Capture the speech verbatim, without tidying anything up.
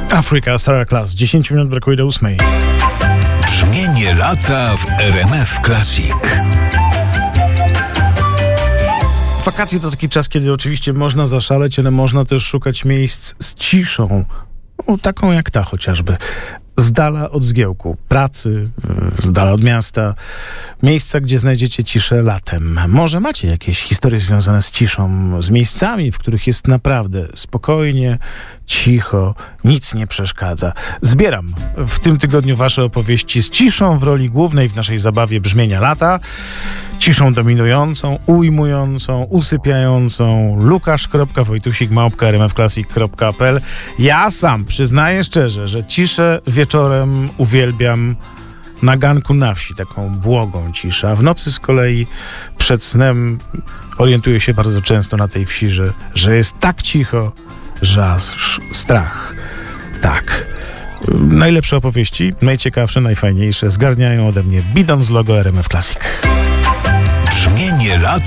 Afryka, Sarah Class. dziesięć minut brakuje do ósmej. Brzmienie lata w R M F Classic. Wakacje to taki czas, kiedy oczywiście można zaszaleć, ale można też szukać miejsc z ciszą. No, taką jak ta chociażby. Z dala od zgiełku, pracy, z dala od miasta. Miejsca, gdzie znajdziecie ciszę latem. Może macie jakieś historie związane z ciszą, z miejscami, w których jest naprawdę spokojnie, cicho, nic nie przeszkadza. Zbieram w tym tygodniu wasze opowieści z ciszą w roli głównej w naszej zabawie Brzmienia lata. Ciszą dominującą, ujmującą, usypiającą. Łukasz kropka wojtusik małpka r m f classic kropka p l. Ja sam przyznaję szczerze, że ciszę wieczorem uwielbiam na ganku na wsi, taką błogą ciszę. A w nocy z kolei przed snem orientuję się bardzo często na tej wsi, że, że jest tak cicho, że aż strach. Tak. Najlepsze opowieści, najciekawsze, najfajniejsze zgarniają ode mnie bidon z logo R M F Classic. Brzmienie lata